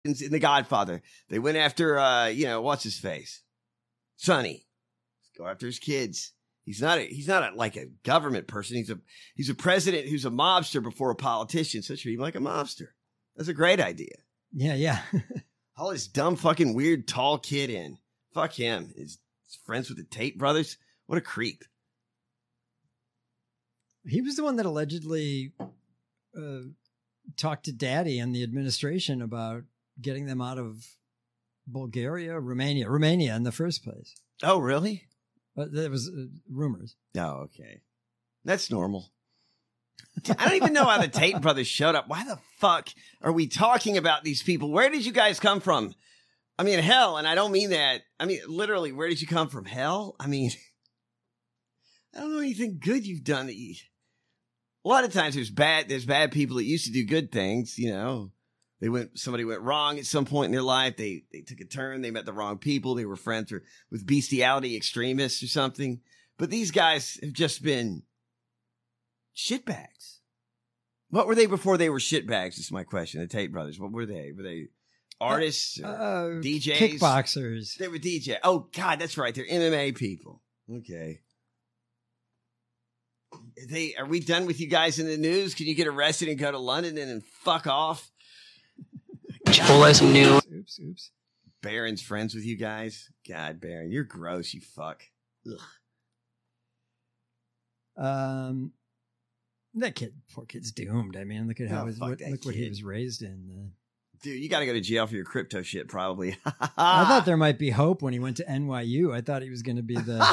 happens in The Godfather. They went after, what's his face? Sonny. Go after his kids. He's not like a government person. He's a president who's a mobster before a politician. So treat him like a mobster. That's a great idea. Yeah. All this dumb fucking weird tall kid in. Fuck him. He's friends with the Tate brothers. What a creep. He was the one that allegedly talked to Daddy and the administration about getting them out of Romania in the first place. Oh, really? There was rumors. Oh, okay. That's normal. I don't even know how the Tate brothers showed up. Why the fuck are we talking about these people? Where did you guys come from? I mean, hell, and I don't mean that. I mean, literally, where did you come from? Hell? I mean, I don't know anything good you've done. A lot of times there's bad people that used to do good things, you know. Somebody went wrong at some point in their life. They took a turn. They met the wrong people. They were friends with bestiality extremists or something. But these guys have just been shitbags. What were they before they were shitbags? Is my question. The Tate brothers. What were they? Were they artists? DJs? Kickboxers. They were DJ. Oh, God, that's right. They're MMA people. Okay. Are we done with you guys in the news? Can you get arrested and go to London and then fuck off? Chipotle some new. Oops. Baron's friends with you guys? God, Baron, you're gross, you fuck. Ugh. That poor kid's doomed. I mean, look at how what he was raised in. Dude, you got to go to jail for your crypto shit, probably. I thought there might be hope when he went to NYU. I thought he was going to be the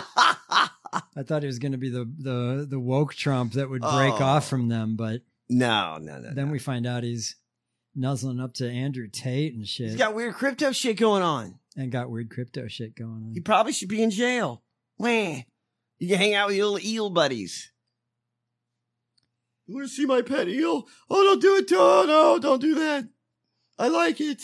woke Trump that would break off from them, but no. Then we find out he's nuzzling up to Andrew Tate and shit. He's got weird crypto shit going on. He probably should be in jail. Wah. You can hang out with your little eel buddies. You want to see my pet eel? Oh, don't do it. Oh, no, don't do that. I like it.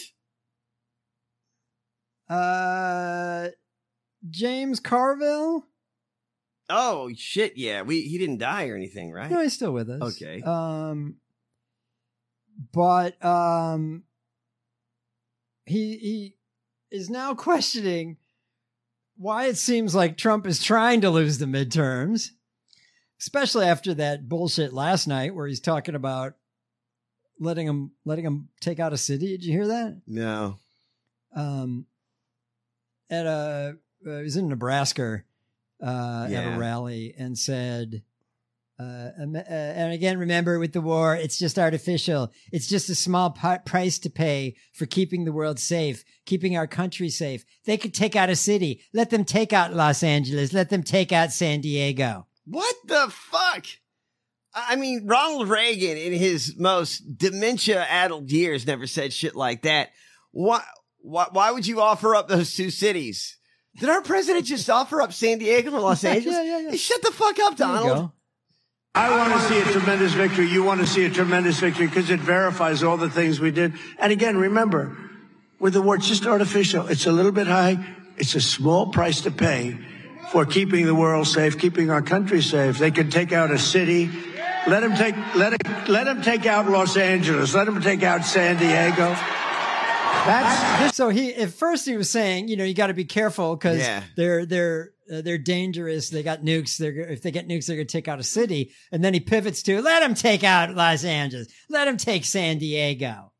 James Carville? Oh, shit, yeah. He didn't die or anything, right? No, he's still with us. Okay. But he is now questioning why it seems like Trump is trying to lose the midterms, especially after that bullshit last night where he's talking about letting him take out a city. Did you hear that? No. He was in Nebraska at a rally and said, and again, remember with the war, it's just artificial. It's just a small price to pay for keeping the world safe, keeping our country safe. They could take out a city. Let them take out Los Angeles. Let them take out San Diego. What the fuck? I mean, Ronald Reagan in his most dementia-addled years never said shit like that. Why would you offer up those two cities? Did our president just offer up San Diego and Los Angeles? Yeah. Hey, shut the fuck up, Donald. I want to see a tremendous victory. You want to see a tremendous victory because it verifies all the things we did. And again, remember, with the war, it's just artificial. It's a little bit high. It's a small price to pay for keeping the world safe, keeping our country safe. They can take out a city. Let them take out Los Angeles. Let them take out San Diego. So at first he was saying, you got to be careful because they're dangerous. They got nukes. If they get nukes, they're going to take out a city. And then he pivots to let them take out Los Angeles. Let them take San Diego.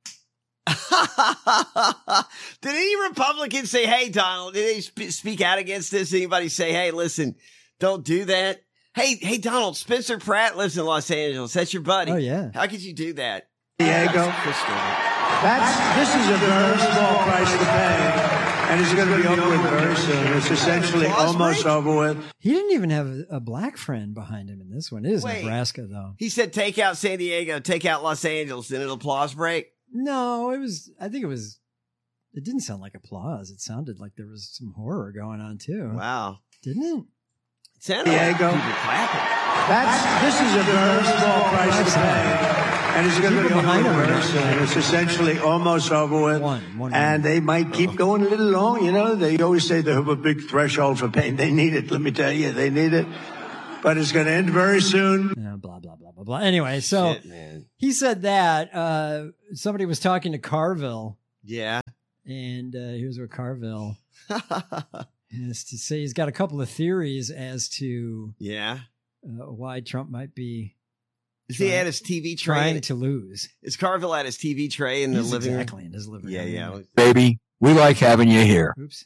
Did any Republicans say, hey, Donald, did they speak out against this? Anybody say, hey, listen, don't do that? Hey, Donald, Spencer Pratt lives in Los Angeles. That's your buddy. Oh, yeah. How could you do that? Diego. This is a very small price to pay, and it's going to be over with very soon. It's essentially almost over with. He didn't even have a black friend behind him in this one. It is Nebraska, though. He said, take out San Diego, take out Los Angeles, then an applause break? No, it didn't sound like applause. It sounded like there was some horror going on, too. Wow. Didn't it? It sounded like people clapping. This is a very small price to pay. And it's going to be over very soon. It's essentially almost over with. And they might keep going a little long. They always say they have a big threshold for pain. They need it. Let me tell you, they need it. But it's going to end very soon. Yeah, blah, blah, blah, blah, blah. Anyway, so he said that somebody was talking to Carville Yeah. And here's what Carville has to say. He's got a couple of theories as to why Trump might be. Is he at his TV tray? Trying to lose. Is Carville at his TV tray in the living room? Exactly, in his living room. Yeah. Baby, we like having you here. Oops.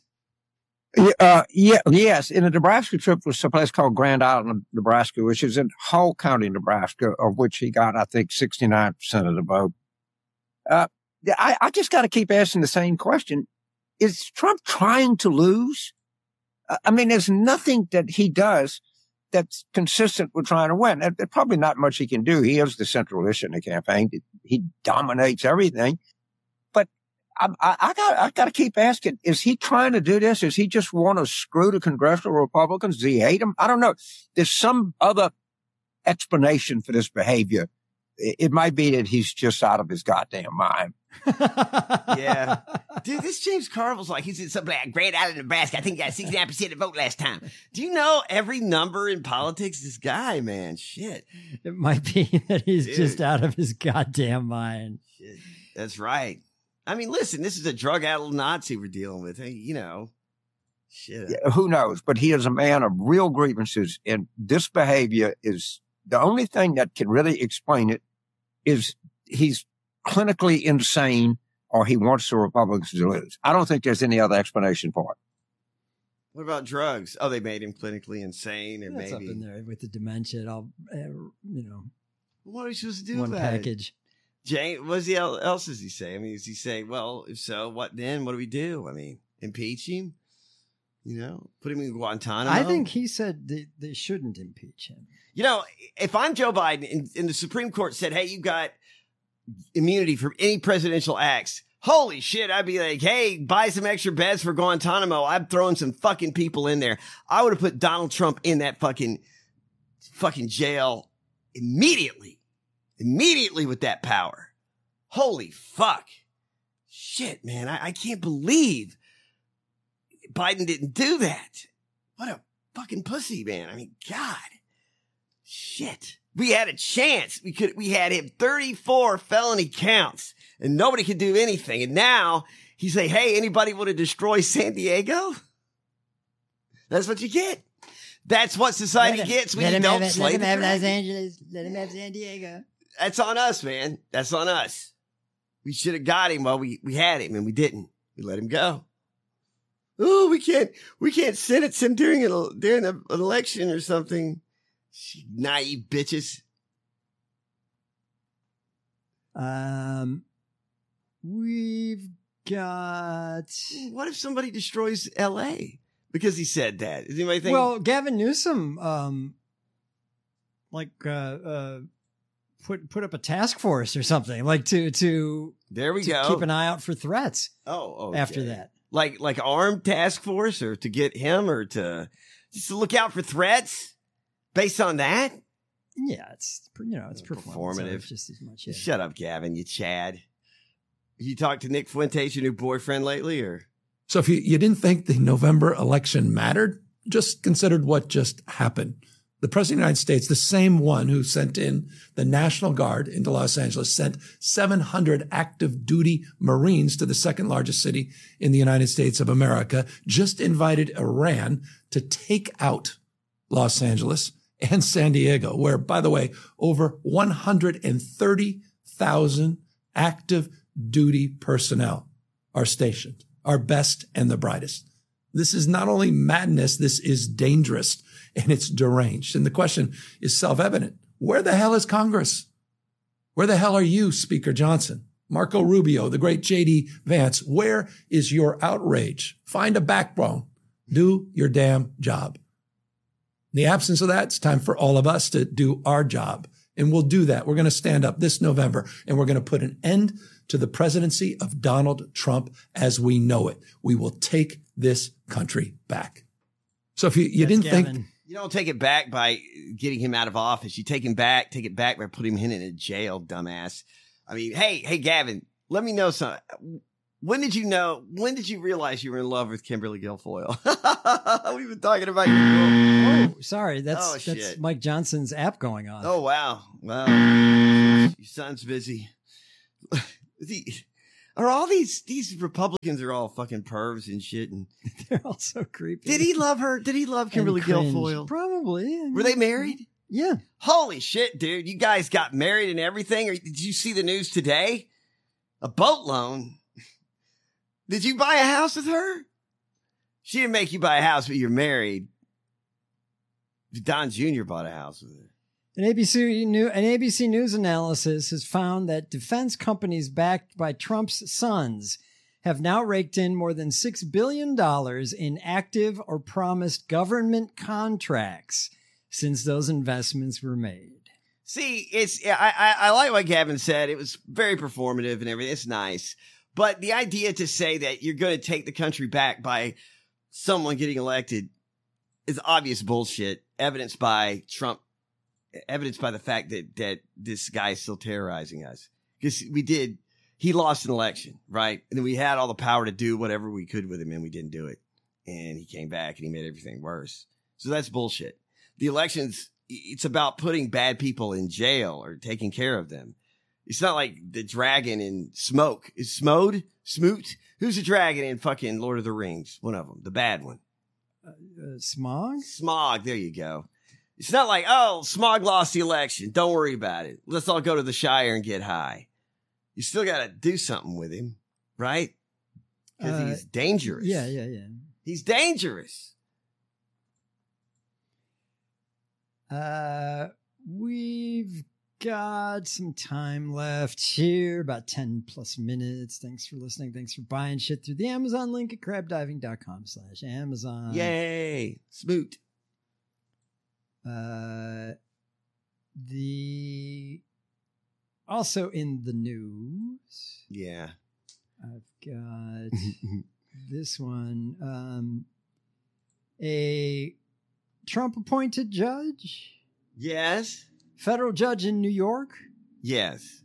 Yes. In a Nebraska trip was a place called Grand Island, Nebraska, which is in Hull County, Nebraska, of which he got, I think, 69% of the vote. I just got to keep asking the same question. Is Trump trying to lose? I mean, there's nothing that he does that's consistent with trying to win. There's probably not much he can do. He is the central issue in the campaign. He dominates everything. But I got to keep asking, is he trying to do this? Does he just want to screw the congressional Republicans? Does he hate them? I don't know. There's some other explanation for this behavior. It might be that he's just out of his goddamn mind. Yeah. Dude, this James Carville's like, he's in something like Grand Island, Nebraska. I think he got 69% of the vote last time. Do you know every number in politics? This guy, man, shit. It might be that he's just out of his goddamn mind. Shit. That's right. I mean, listen, this is a drug-addled Nazi we're dealing with. Hey, you know, shit. Yeah, who knows? But he is a man of real grievances, and this behavior is the only thing that can really explain it. Is he's clinically insane, or he wants the Republicans to lose. I don't think there's any other explanation for it. What about drugs? Oh, they made him clinically insane, or That's maybe up in there with the dementia. What are we supposed to do? One about package. It? Jane, what else does he say? I mean, does he say, well, if so, what then? What do we do? I mean, impeach him? You know, put him in Guantanamo? I think he said they shouldn't impeach him. You know, if I'm Joe Biden and the Supreme Court said, hey, you got immunity from any presidential acts, holy shit, I'd be like, hey, buy some extra beds for Guantanamo. I'm throwing some fucking people in there. I would have put Donald Trump in that fucking jail immediately with that power. Holy fuck. Shit, man. I can't believe Biden didn't do that. What a fucking pussy, man. I mean, God. Shit. We had a chance. We had him 34 felony counts and nobody could do anything. And now he's like, hey, anybody want to destroy San Diego? That's what you get. That's what society gets when you don't slay the dragon. Let him have Los Angeles. Let him have San Diego. That's on us, man. That's on us. We should have got him while we had him and we didn't. We let him go. Oh, we can't sentence him during an election or something. Naive bitches. We've got. What if somebody destroys L.A. because he said that? Does anybody think? Well, Gavin Newsom, put up a task force or something, like to there we go. Keep an eye out for threats. Oh, okay. After that, like armed task force, or to get him, or to just look out for threats. Based on that? Yeah, it's performative. So just as much. Yeah. Shut up, Gavin, you Chad. You talked to Nick Fuentes, your new boyfriend, lately, or? So if you didn't think the November election mattered, just considered what just happened. The President of the United States, the same one who sent in the National Guard into Los Angeles, sent 700 active duty Marines to the second largest city in the United States of America, just invited Iran to take out Los Angeles and San Diego, where, by the way, over 130,000 active duty personnel are stationed, our best and the brightest. This is not only madness, this is dangerous and it's deranged. And the question is self-evident. Where the hell is Congress? Where the hell are you, Speaker Johnson? Marco Rubio, the great J.D. Vance, where is your outrage? Find a backbone. Do your damn job. In the absence of that, it's time for all of us to do our job. And we'll do that. We're going to stand up this November and we're going to put an end to the presidency of Donald Trump as we know it. We will take this country back. So if you didn't think... You don't take it back by getting him out of office. You take it back by putting him in a jail, dumbass. I mean, hey, Gavin, let me know something. When did you realize you were in love with Kimberly Guilfoyle? We've been talking about your girl. Oh, sorry. That's Mike Johnson's app going on. Oh, wow. Well, your son's busy. Are all these Republicans are all fucking pervs and shit? And They're all so creepy. did he love her? Did he love Kimberly Guilfoyle? Probably. Were they married? Yeah. Holy shit, dude. You guys got married and everything? Or did you see the news today? A boat loan? Did you buy a house with her? She didn't make you buy a house, but you're married. Don Jr. bought a house with her. An ABC News analysis has found that defense companies backed by Trump's sons have now raked in more than $6 billion in active or promised government contracts since those investments were made. See, I like what Gavin said. It was very performative and everything. It's nice. But the idea to say that you're going to take the country back by someone getting elected is obvious bullshit, evidenced by Trump. Evidenced by the fact that this guy is still terrorizing us. Because he lost an election, right? And then we had all the power to do whatever we could with him, and we didn't do it. And he came back and he made everything worse. So that's bullshit. The elections, it's about putting bad people in jail or taking care of them. It's not like the dragon in Smoke. Is Smoot? Who's the dragon in fucking Lord of the Rings? One of them, the bad one. Smog? Smog, there you go. It's not like, oh, Smog lost the election. Don't worry about it. Let's all go to the Shire and get high. You still got to do something with him, right? Because he's dangerous. Yeah. He's dangerous. We've got some time left here, about 10 plus minutes. Thanks for listening. Thanks for buying shit through the Amazon link at crabdiving.com/Amazon. Yay. Smoot. Also in the news. Yeah. I've got this one. A Trump appointed judge. Yes. Federal judge in New York. Yes.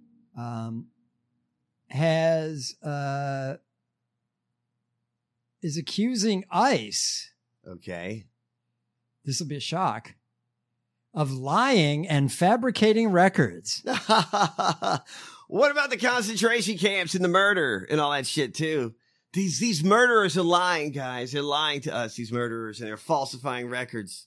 Is accusing ICE. Okay. This will be a shock. Of lying and fabricating records. What about the concentration camps and the murder and all that shit too? These murderers are lying, guys. They're lying to us, these murderers, and they're falsifying records.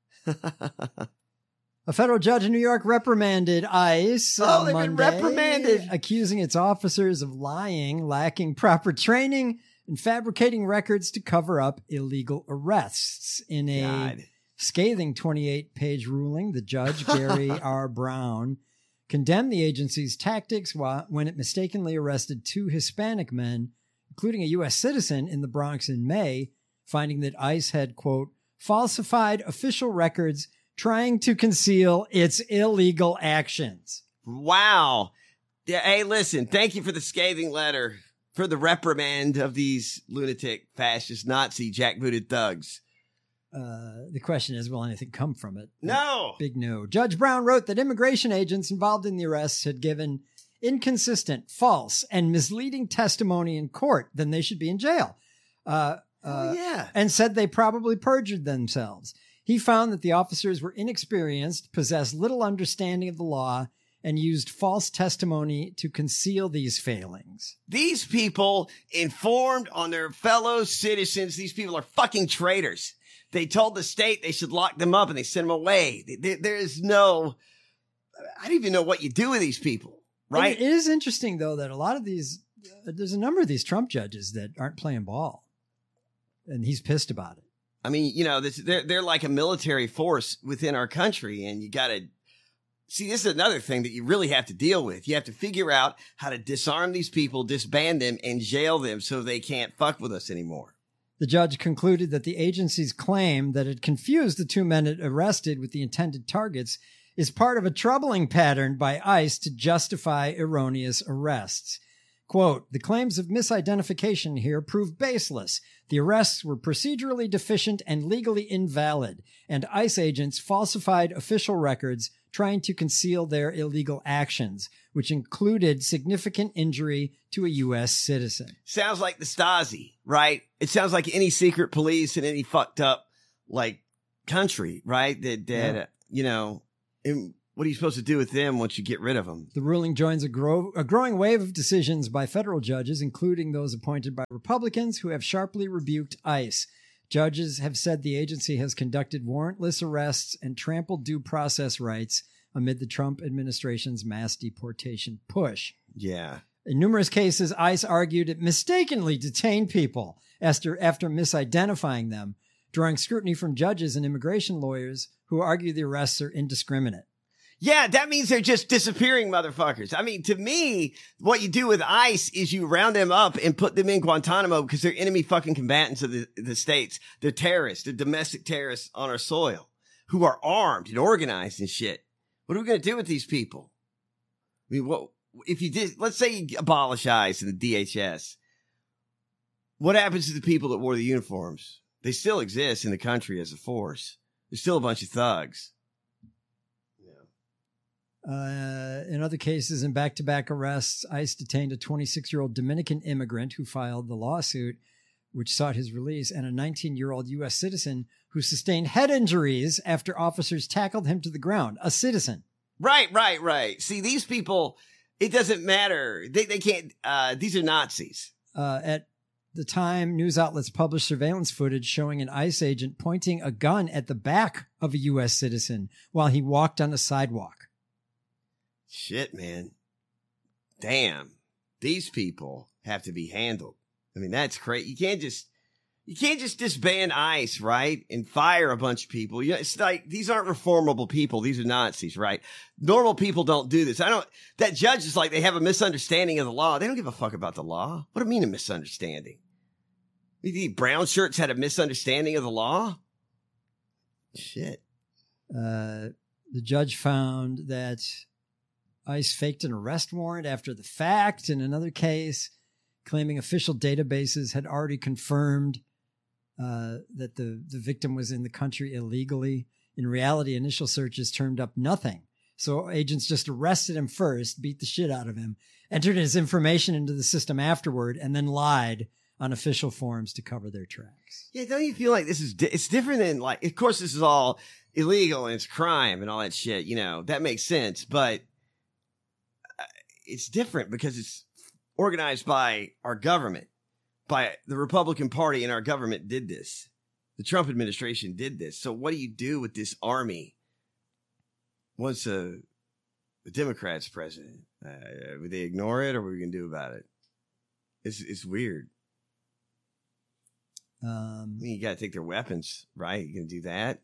A federal judge in New York reprimanded ICE on Monday, been reprimanded, accusing its officers of lying, lacking proper training, and fabricating records to cover up illegal arrests. In a scathing 28-page ruling, the judge, Gary R. Brown, condemned the agency's tactics when it mistakenly arrested 2 Hispanic men, including a U.S. citizen, in the Bronx in May, finding that ICE had, quote, falsified official records trying to conceal its illegal actions. Wow. Yeah, hey, listen, thank you for the scathing letter, for the reprimand of these lunatic, fascist, Nazi, jackbooted thugs. The question is, will anything come from it? No. Big no. Judge Brown wrote that immigration agents involved in the arrests had given inconsistent, false, and misleading testimony in court. Then they should be in jail. And said they probably perjured themselves. He found that the officers were inexperienced, possessed little understanding of the law, and used false testimony to conceal these failings. These people informed on their fellow citizens. These people are fucking traitors. They told the state they should lock them up and they sent them away. There is no, I don't even know what you do with these people, right? It is interesting, though, that a lot of these, there's a number of these Trump judges that aren't playing ball. And he's pissed about it. I mean, you know, they're like a military force within our country, and you got to see, this is another thing that you really have to deal with. You have to figure out how to disarm these people, disband them, and jail them so they can't fuck with us anymore. The judge concluded that the agency's claim that it confused the 2 men it arrested with the intended targets is part of a troubling pattern by ICE to justify erroneous arrests. Quote, the claims of misidentification here prove baseless. The arrests were procedurally deficient and legally invalid, and ICE agents falsified official records trying to conceal their illegal actions, which included significant injury to a U.S. citizen. Sounds like the Stasi, right? It sounds like any secret police in any fucked up, like, country, right? That you know, what are you supposed to do with them once you get rid of them? The ruling joins a growing wave of decisions by federal judges, including those appointed by Republicans, who have sharply rebuked ICE. Judges have said the agency has conducted warrantless arrests and trampled due process rights amid the Trump administration's mass deportation push. Yeah. In numerous cases, ICE argued it mistakenly detained people after misidentifying them, drawing scrutiny from judges and immigration lawyers who argue the arrests are indiscriminate. Yeah, that means they're just disappearing motherfuckers. I mean, to me, what you do with ICE is you round them up and put them in Guantanamo because they're enemy fucking combatants of the states. They're terrorists. They're domestic terrorists on our soil who are armed and organized and shit. What are we going to do with these people? I mean, what if you did, let's say you abolish ICE and the DHS. What happens to the people that wore the uniforms? They still exist in the country as a force. There's still a bunch of thugs. In other cases, in back-to-back arrests, ICE detained a 26-year-old Dominican immigrant who filed the lawsuit, which sought his release, and a 19-year-old U.S. citizen who sustained head injuries after officers tackled him to the ground. A citizen. Right. See, these people, it doesn't matter. They can't, these are Nazis. At the time, news outlets published surveillance footage showing an ICE agent pointing a gun at the back of a U.S. citizen while he walked on a sidewalk. Shit, man. Damn. These people have to be handled. I mean, that's crazy. You can't just disband ICE, right? And fire a bunch of people. You know, it's like, these aren't reformable people. These are Nazis, right? Normal people don't do this. That judge is like, they have a misunderstanding of the law. They don't give a fuck about the law. What do you mean a misunderstanding? The brown shirts had a misunderstanding of the law? Shit. The judge found that ICE faked an arrest warrant after the fact in another case, claiming official databases had already confirmed that the victim was in the country illegally. In reality, initial searches turned up nothing. So agents just arrested him first, beat the shit out of him, entered his information into the system afterward, and then lied on official forms to cover their tracks. Yeah, don't you feel like this is it's different than, like, of course this is all illegal and it's crime and all that shit, you know, that makes sense, but it's different because it's organized by our government, by the Republican Party, and our government did this. The Trump administration did this. So what do you do with this army once the Democrat's president? Would they ignore it, or what are we going to do about it? It's weird. I mean, you got to take their weapons, right? You going to do that?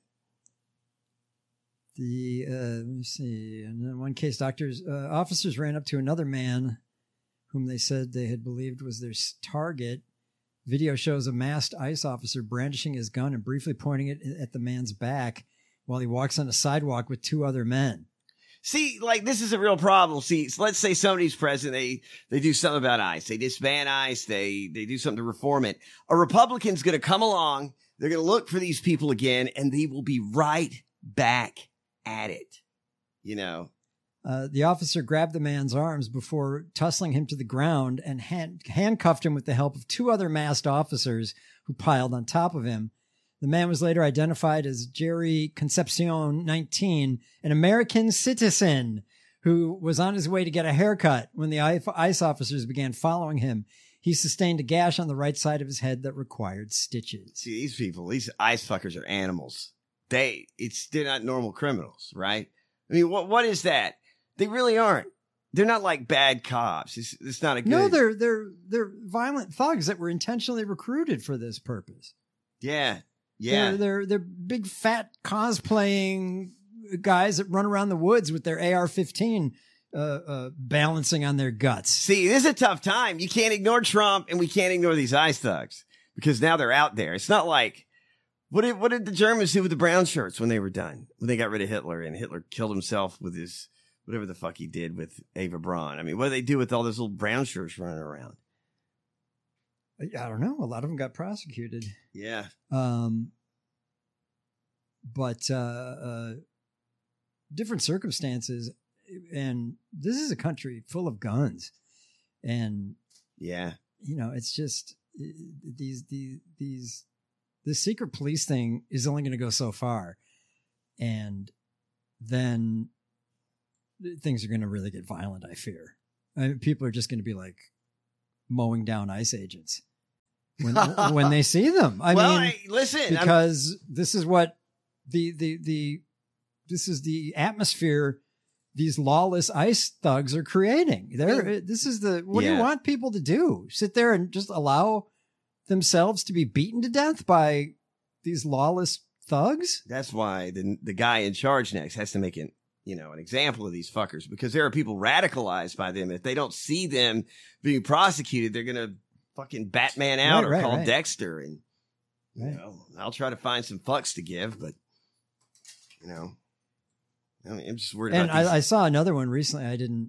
Let me see. And in one case, officers ran up to another man whom they said they had believed was their target. Video shows a masked ICE officer brandishing his gun and briefly pointing it at the man's back while he walks on a sidewalk with two other men. See, like, this is a real problem. See, let's say somebody's president, they do something about ICE. They disband ICE. They do something to reform it. A Republican's going to come along. They're going to look for these people again, and they will be right back at it. You know? The officer grabbed the man's arms before tussling him to the ground and handcuffed him with the help of two other masked officers who piled on top of him. The man was later identified as Jerry Concepcion, 19, an American citizen who was on his way to get a haircut when the ICE officers began following him. He sustained a gash on the right side of his head that required stitches. See, these people, these ICE fuckers are animals. They're not normal criminals, right? I mean, what is that? They really aren't. They're not like bad cops. It's not a good. No, they're violent thugs that were intentionally recruited for this purpose. Yeah. They're big fat cosplaying guys that run around the woods with their AR-15 balancing on their guts. See, this is a tough time. You can't ignore Trump, and we can't ignore these ICE thugs because now they're out there. It's not like what did the Germans do with the brown shirts when they were done? When they got rid of Hitler and Hitler killed himself with his whatever the fuck he did with Eva Braun. I mean, what do they do with all those little brown shirts running around? I don't know. A lot of them got prosecuted. Yeah. But different circumstances, and this is a country full of guns, and yeah, you know, it's just this secret police thing is only going to go so far, and then things are going to really get violent, I fear. People are just going to be like mowing down ICE agents when they see them. I mean, listen, because this is what this is the atmosphere these lawless ICE thugs are creating. What do you want people to do? Sit there and just allow themselves to be beaten to death by these lawless thugs? That's why the guy in charge next has to make an example of these fuckers, because there are people radicalized by them. If they don't see them being prosecuted, they're going to fucking Batman out or call Dexter. And, I'll try to find some fucks to give, but, I'm just worried about I saw another one recently.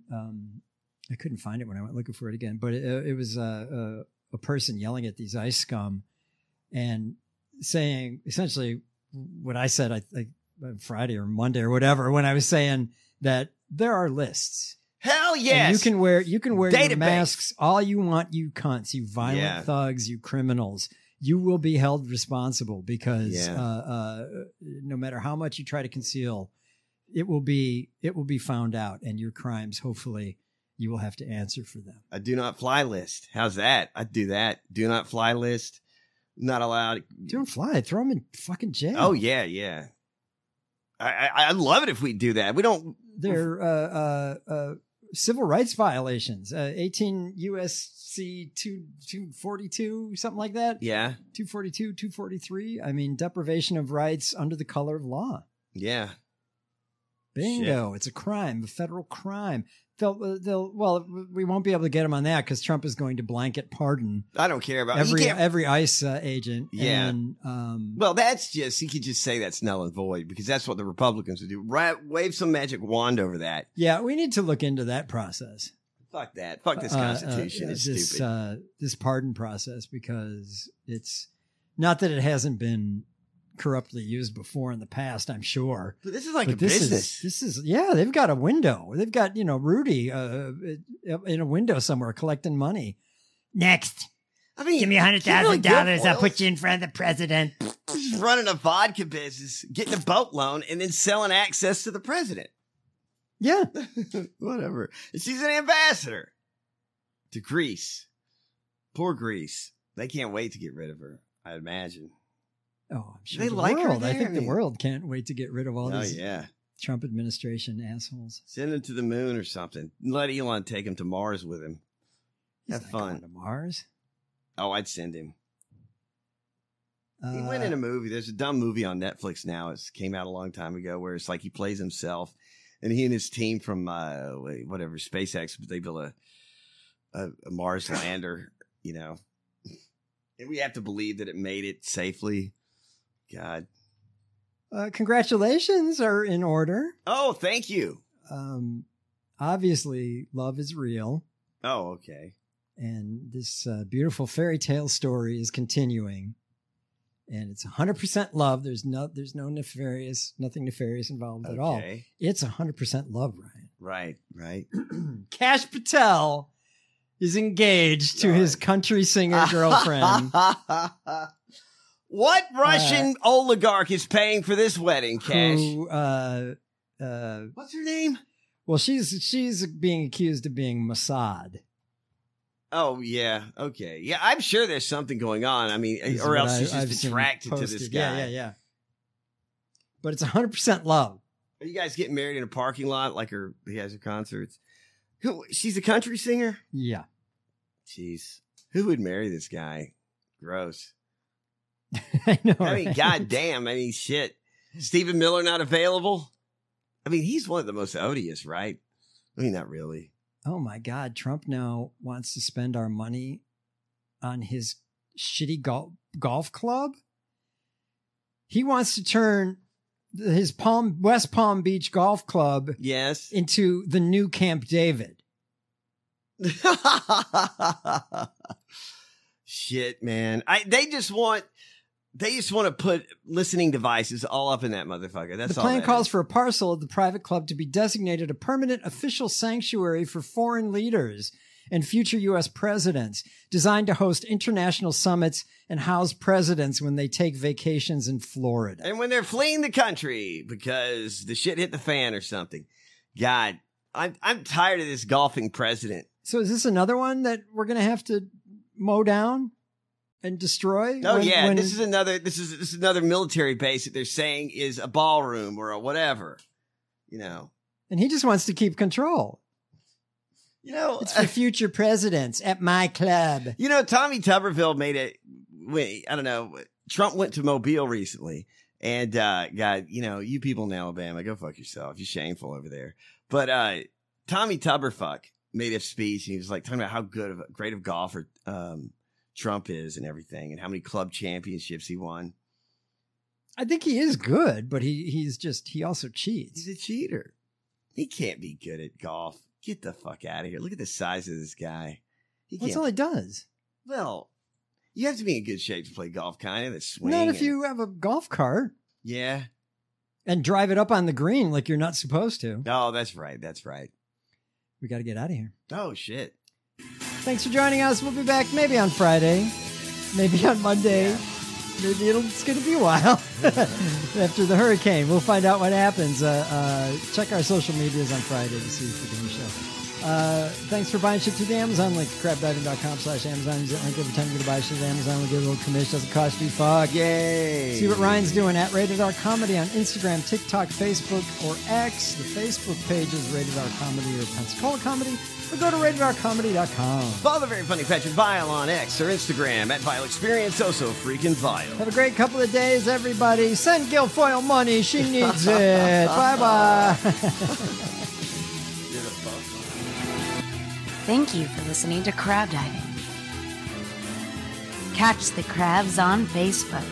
I couldn't find it when I went looking for it again, but it was a person yelling at these ICE scum and saying essentially what I said, I Friday or Monday or whatever, when I was saying that there are lists. Hell yes. And you can wear your masks all you want, you cunts, you violent thugs, you criminals. You will be held responsible because no matter how much you try to conceal, it will be found out, and your crimes, hopefully, you will have to answer for them. A do not fly list. How's that? I'd do that. Do not fly list. Not allowed. Don't fly. Throw them in fucking jail. Oh yeah, yeah. I'd love it if we do that. We don't. They're civil rights violations. 18 USC 242, something like that. Yeah. 242, 243. I mean, deprivation of rights under the color of law. Yeah. Bingo. Shit. It's a crime, a federal crime. We won't be able to get him on that because Trump is going to blanket pardon. I don't care about every ICE agent. Yeah. And, well, he could just say that's null and void because that's what the Republicans would do. Wave some magic wand over that. Yeah, we need to look into that process. Fuck that. Fuck this Constitution. It's stupid. This pardon process, because it's not that it hasn't been corruptly used before in the past, I'm sure. But this is like a business. This is they've got a window. They've got, Rudy in a window somewhere collecting money. Next. I mean, give me $100,000. I'll put you in front of the president. Just running a vodka business, getting a boat loan, and then selling access to the president. Yeah. Whatever. And she's an ambassador to Greece. Poor Greece. They can't wait to get rid of her, I imagine. Oh, I'm sure they the like world. her there? I think the world can't wait to get rid of all these yeah. Trump administration assholes. Send him to the moon or something. Let Elon take him to Mars with him. He's Have not fun. going to Mars. Oh, I'd send him. He went in a movie. There's a dumb movie on Netflix now. It came out a long time ago where it's like he plays himself, and he and his team from whatever SpaceX, they built a Mars lander, and we have to believe that it made it safely. God. Congratulations are in order. Oh, thank you. Obviously, love is real. Oh, okay. And this beautiful fairy tale story is continuing. And it's 100% love. There's nothing nefarious involved at all. It's 100% love, Ryan. Right. Kash Patel is engaged to his country singer girlfriend. What Russian oligarch is paying for this wedding, Kash? What's her name? Well, she's being accused of being Mossad. Oh, yeah. Okay. Yeah, I'm sure there's something going on. I mean, or else she's just attracted to this guy. Yeah. But it's 100% love. Are you guys getting married in a parking lot like he has her concerts? She's a country singer? Yeah. Jeez. Who would marry this guy? Gross. I know. I mean, goddamn. I mean, shit. Stephen Miller not available? I mean, he's one of the most odious, right? I mean, not really. Oh my God. Trump now wants to spend our money on his shitty golf club. He wants to turn his West Palm Beach golf club into the new Camp David. Shit, man. They just want to put listening devices all up in that motherfucker. That's all. The plan calls for a parcel of the private club to be designated a permanent official sanctuary for foreign leaders and future U.S. presidents, designed to host international summits and house presidents when they take vacations in Florida. And when they're fleeing the country because the shit hit the fan or something. God, I'm tired of this golfing president. So is this another one that we're going to have to mow down and destroy? Oh this is another military base that they're saying is a ballroom or a whatever, you know. And he just wants to keep control. You know, it's for future presidents at my club. You know, Tommy Tuberville made it. I don't know. Trump went to Mobile recently, and God, you know, you people in Alabama, go fuck yourself. You're shameful over there. But Tommy Tuberfuck made a speech, and he was like talking about how great of golfer Trump is and everything, and how many club championships he won. I think he is good, but he also cheats. He's a cheater. He can't be good at golf. Get the fuck out of here. Look at the size of this guy. That's all he does. Well, you have to be in good shape to play golf, kind of. Swing. Not if you have a golf cart. Yeah. And drive it up on the green like you're not supposed to. Oh, that's right. That's right. We got to get out of here. Oh, shit. Thanks for joining us. We'll be back maybe on Friday, maybe on Monday. Yeah. Maybe it's going to be a while after the hurricane. We'll find out what happens. Check our social medias on Friday to see if we're doing a show. Thanks for buying shit through the Amazon link. crabdiving.com/Amazon. Use that link every time you go to buy shit at Amazon. We'll get a little commission. Doesn't cost you fuck. Yay. See what Ryan's doing at Rated R Comedy on Instagram, TikTok, Facebook, or X. The Facebook page is Rated R Comedy or Pensacola Comedy. Or go to ratedrcomedy.com. Follow the very funny Patrick Vile on X or Instagram at Vile Experience. So freaking Vile. Have a great couple of days, everybody. Send Guilfoyle money. She needs it. Bye-bye. Thank you for listening to Crab Diving. Catch the crabs on Facebook.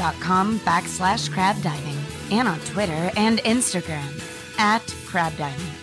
Facebook.com/crabdiving. And on Twitter and Instagram @crabdiving.